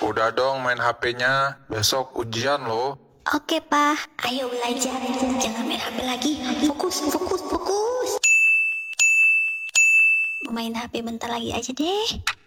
Udah dong main HP-nya, besok ujian loh. Oke, Pak. Ayo belajar. Jangan main HP lagi. Fokus, fokus, fokus. Main HP bentar lagi aja deh.